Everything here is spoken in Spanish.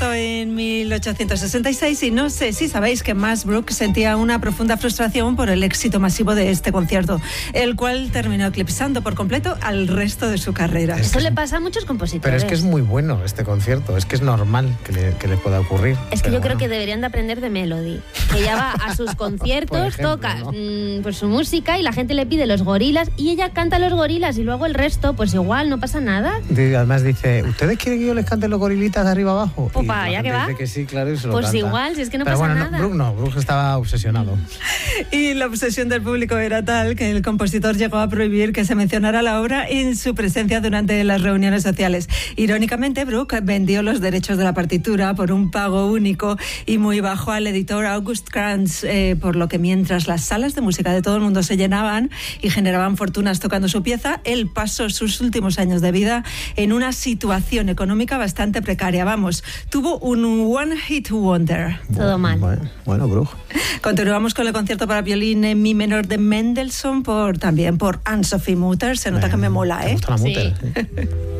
esto en 1866 y no sé si sabéis que Max Bruch sentía una profunda frustración por el éxito masivo de este concierto, el cual terminó eclipsando por completo al resto de su carrera. Eso le pasa a muchos compositores. Pero es que es muy bueno este concierto, es que es normal que le pueda ocurrir. Es que yo creo que deberían de aprender de Melody, que ella va a sus conciertos, ejemplo, toca pues su música y la gente le pide los Gorilas y ella canta los Gorilas y luego el resto pues igual, no pasa nada. Además dice, ¿ustedes quieren que yo les cante los Gorilitas de arriba abajo? Pues para allá que va. Dice que sí, claro, y se lo pues canta. Igual, si es que no pero pasa bueno, nada. Bruch estaba obsesionado. Y la obsesión del público era tal que el compositor llegó a prohibir que se mencionara la obra en su presencia durante las reuniones sociales. Irónicamente, Bruch vendió los derechos de la partitura por un pago único y muy bajo al editor August Kranz, por lo que mientras las salas de música de todo el mundo se llenaban y generaban fortunas tocando su pieza, él pasó sus últimos años de vida en una situación económica bastante precaria. Vamos, tuvo un one hit wonder. Todo mal. Bueno, Bruch. Continuamos con el concierto para violín en mi menor de Mendelssohn, también por Anne-Sophie Mutter. Se nota que me mola, Me gusta la Mutter. Sí.